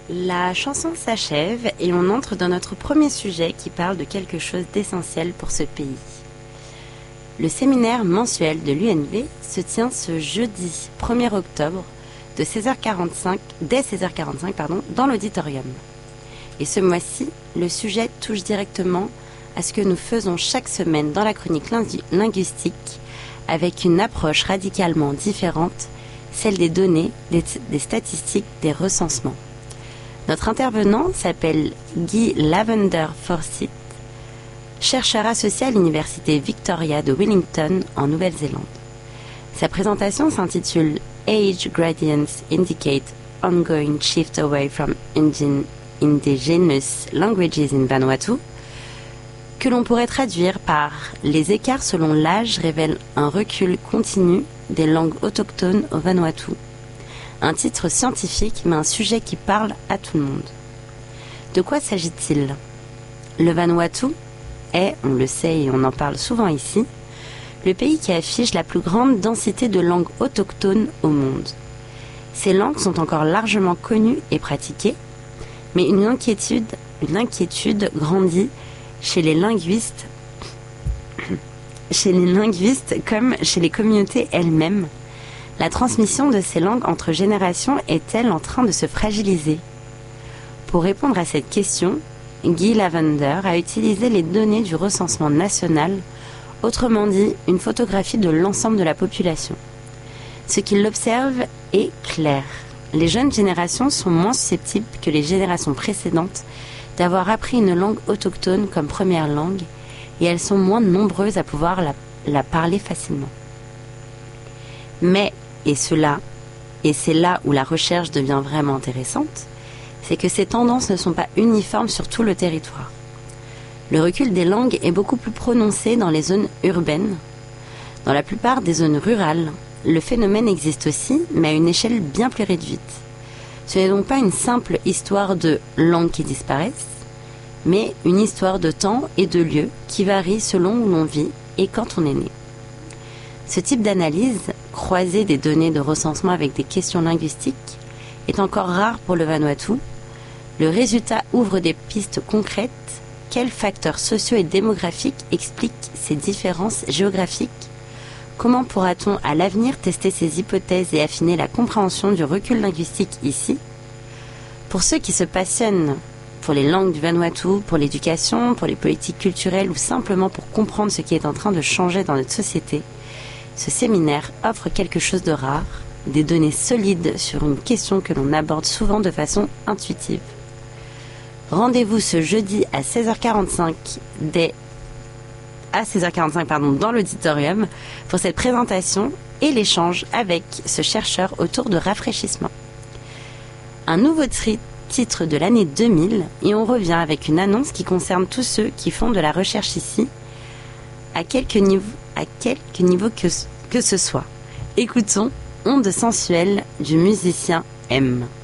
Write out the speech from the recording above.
La chanson s'achève et on entre dans notre premier sujet qui parle de quelque chose d'essentiel pour ce pays. Le séminaire mensuel de l'UNV se tient ce jeudi 1er octobre de 16h45, dès 16h45 dans l'auditorium. Et ce mois-ci, le sujet touche directement à ce que nous faisons chaque semaine dans la chronique linguistique avec une approche radicalement différente, celle des données, des statistiques, des recensements. Notre intervenant s'appelle Guy Lavender Forsyth, chercheur associé à l'université Victoria de Wellington en Nouvelle-Zélande. Sa présentation s'intitule Age Gradients Indicate Ongoing Shift Away from Indigenous Languages in Vanuatu, que l'on pourrait traduire par Les écarts selon l'âge révèlent un recul continu des langues autochtones au Vanuatu. Un titre scientifique, mais un sujet qui parle à tout le monde. De quoi s'agit-il ? Le Vanuatu est, on le sait et on en parle souvent ici, le pays qui affiche la plus grande densité de langues autochtones au monde. Ces langues sont encore largement connues et pratiquées, mais une inquiétude grandit chez les linguistes comme chez les communautés elles-mêmes. La transmission de ces langues entre générations est-elle en train de se fragiliser ? Pour répondre à cette question, Guy Lavender a utilisé les données du recensement national, autrement dit une photographie de l'ensemble de la population. Ce qu'il observe est clair. Les jeunes générations sont moins susceptibles que les générations précédentes d'avoir appris une langue autochtone comme première langue et elles sont moins nombreuses à pouvoir la parler facilement. Mais, et c'est là où la recherche devient vraiment intéressante, c'est que ces tendances ne sont pas uniformes sur tout le territoire. Le recul des langues est beaucoup plus prononcé dans les zones urbaines. Dans la plupart des zones rurales, le phénomène existe aussi, mais à une échelle bien plus réduite. Ce n'est donc pas une simple histoire de langues qui disparaissent, mais une histoire de temps et de lieu qui varie selon où l'on vit et quand on est né. Ce type d'analyse, croisée des données de recensement avec des questions linguistiques, est encore rare pour le Vanuatu. Le résultat ouvre des pistes concrètes. Quels facteurs sociaux et démographiques expliquent ces différences géographiques ? Comment pourra-t-on à l'avenir tester ces hypothèses et affiner la compréhension du recul linguistique ici ? Pour ceux qui se passionnent pour les langues du Vanuatu, pour l'éducation, pour les politiques culturelles ou simplement pour comprendre ce qui est en train de changer dans notre société, ce séminaire offre quelque chose de rare, des données solides sur une question que l'on aborde souvent de façon intuitive. Rendez-vous ce jeudi à 16h45 dans l'auditorium pour cette présentation et l'échange avec ce chercheur autour de rafraîchissement. Un nouveau titre de l'année 2000 et on revient avec une annonce qui concerne tous ceux qui font de la recherche ici, à quelque niveau que ce soit. Écoutons Onde sensuelle du musicien M.